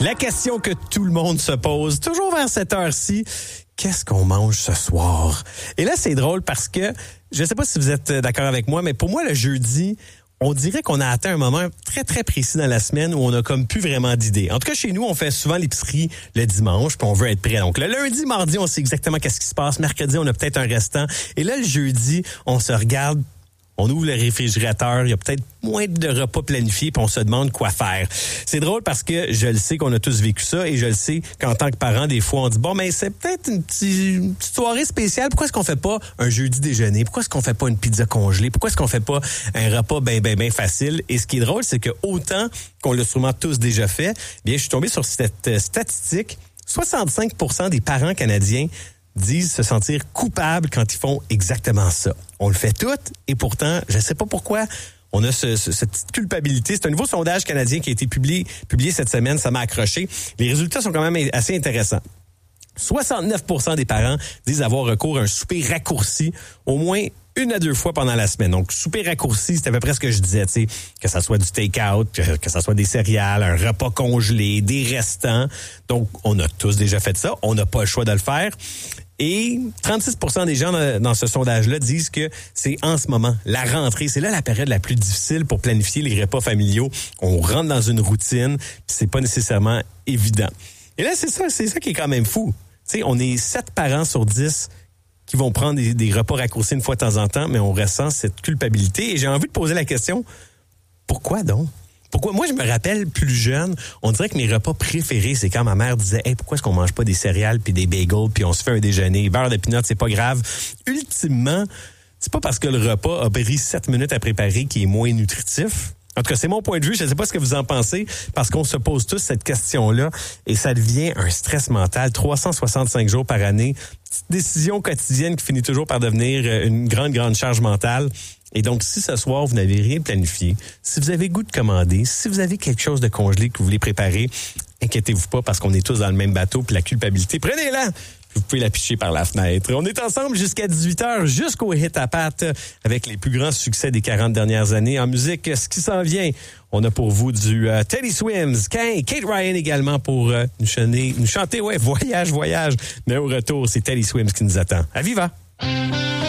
La question que tout le monde se pose, toujours vers cette heure-ci, qu'est-ce qu'on mange ce soir? Et là, c'est drôle parce que, je ne sais pas si vous êtes d'accord avec moi, mais pour moi, le jeudi, on dirait qu'on a atteint un moment très, très précis dans la semaine où on a comme plus vraiment d'idées. En tout cas, chez nous, on fait souvent l'épicerie le dimanche, puis on veut être prêt. Donc, le lundi, mardi, on sait exactement qu'est-ce qui se passe. Mercredi, on a peut-être un restant. Et là, le jeudi, on se regarde. On ouvre le réfrigérateur, il y a peut-être moins de repas planifiés, puis on se demande quoi faire. C'est drôle parce que je le sais qu'on a tous vécu ça, et je le sais qu'en tant que parent, des fois, on dit, bon, mais c'est peut-être une petite soirée spéciale. Pourquoi est-ce qu'on fait pas un jeudi déjeuner? Pourquoi est-ce qu'on fait pas une pizza congelée? Pourquoi est-ce qu'on fait pas un repas bien facile? Et ce qui est drôle, c'est que autant qu'on l'a sûrement tous déjà fait, bien, je suis tombé sur cette statistique. 65% des parents canadiens disent se sentir coupables quand ils font exactement ça. On le fait tout, et pourtant, je ne sais pas pourquoi, on a cette petite culpabilité. C'est un nouveau sondage canadien qui a été publié cette semaine, ça m'a accroché. Les résultats sont quand même assez intéressants. 69% des parents disent avoir recours à un souper raccourci au moins 1 à 2 fois pendant la semaine. Donc, souper raccourci, c'est à peu près ce que je disais, tu sais, que ça soit du take-out, que ça soit des céréales, un repas congelé, des restants. Donc, on a tous déjà fait ça. On n'a pas le choix de le faire. Et 36% des gens dans ce sondage-là disent que c'est en ce moment, la rentrée, c'est là la période la plus difficile pour planifier les repas familiaux. On rentre dans une routine, puis c'est pas nécessairement évident. Et là, c'est ça qui est quand même fou. Tu sais, on est 7 parents sur 10 qui vont prendre des repas raccourcis une fois de temps en temps, mais on ressent cette culpabilité. Et j'ai envie de poser la question, pourquoi donc? Pourquoi? Moi, je me rappelle, plus jeune, on dirait que mes repas préférés, c'est quand ma mère disait, hey, pourquoi est-ce qu'on mange pas des céréales puis des bagels puis on se fait un déjeuner? Beurre de pinot, c'est pas grave. Ultimement, c'est pas parce que le repas a pris 7 minutes à préparer qu'il est moins nutritif. En tout cas, c'est mon point de vue. Je ne sais pas ce que vous en pensez, parce qu'on se pose tous cette question-là et ça devient un stress mental. 365 jours par année. Petite décision quotidienne qui finit toujours par devenir une grande charge mentale. Et donc, si ce soir, vous n'avez rien planifié, si vous avez goût de commander, si vous avez quelque chose de congelé que vous voulez préparer, inquiétez-vous pas parce qu'on est tous dans le même bateau, puis la culpabilité, prenez-la! Vous pouvez la picher par la fenêtre. On est ensemble jusqu'à 18h, jusqu'au Hit à Pat, avec les plus grands succès des 40 dernières années. En musique, ce qui s'en vient, on a pour vous du Teddy Swims, Kate Ryan également pour nous chanter, Voyage. Mais au retour, c'est Teddy Swims qui nous attend. À Viva!